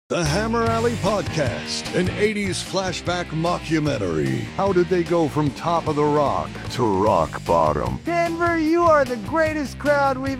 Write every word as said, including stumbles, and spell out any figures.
The Hammer Alley Podcast, an eighties flashback mockumentary. How did they go from top of the rock to rock bottom? Denver, you are the greatest crowd we've